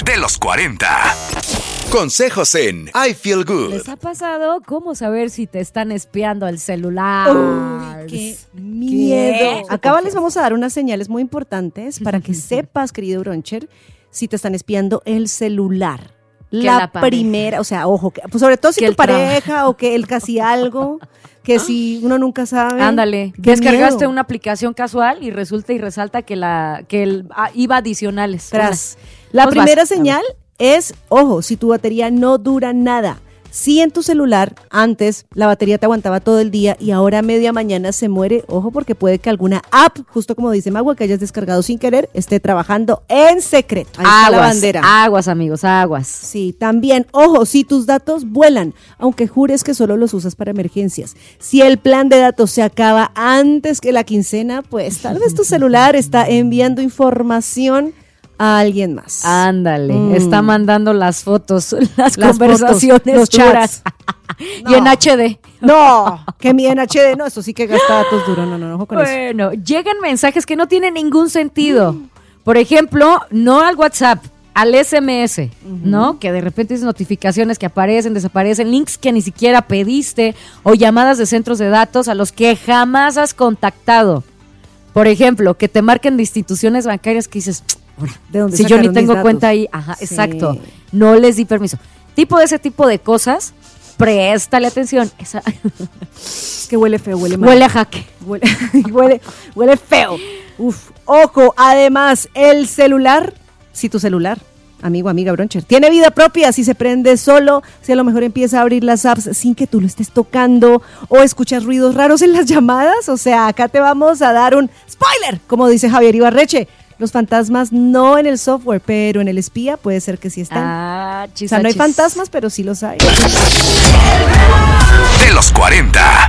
de los 40. Consejos en I Feel Good. ¿Les ha pasado cómo saber si te están espiando el celular? Uy, qué miedo. Acá les vamos a dar unas señales muy importantes para que sepas, querido Broncher, si te están espiando el celular. La primera, o sea, ojo, pues sobre todo si tu pareja o que él casi algo, que si uno nunca sabe. Ándale, descargaste una aplicación casual y resulta y resalta que él iba adicionales. La primera señal es, ojo, si tu batería no dura nada. Si en tu celular antes la batería te aguantaba todo el día y ahora a media mañana se muere, ojo, porque puede que alguna app, justo como dice Magua, que hayas descargado sin querer, esté trabajando en secreto. Ahí está la bandera. Aguas, amigos, aguas. Sí, también, ojo, si tus datos vuelan, aunque jures que solo los usas para emergencias. Si el plan de datos se acaba antes que la quincena, pues tal vez tu celular está enviando información a alguien más. Ándale, está mandando las fotos, las conversaciones, fotos, los chats. Y en HD. No, que mi en HD, no, eso sí que gasta datos duro, no, ojo con eso. Bueno, llegan mensajes que no tienen ningún sentido. Por ejemplo, no al WhatsApp, al SMS, ¿no? Que de repente es notificaciones que aparecen, desaparecen, links que ni siquiera pediste o llamadas de centros de datos a los que jamás has contactado. Por ejemplo, que te marquen de instituciones bancarias que dices, ¿de dónde si yo ni tengo cuenta ahí? Ajá, sí. Exacto. No les di permiso. Ese tipo de cosas, préstale atención. Es que huele feo, huele mal. Huele a jaque. Huele feo. Uf, ojo, además, el celular, si tu celular, amigo, amiga Broncher, tiene vida propia, si se prende solo, si a lo mejor empieza a abrir las apps sin que tú lo estés tocando o escuchas ruidos raros en las llamadas, o sea, acá te vamos a dar un spoiler, como dice Javier Ibarreche. Los fantasmas no en el software, pero en el espía puede ser que sí están. O sea, no hay fantasmas, pero sí los hay. De los 40.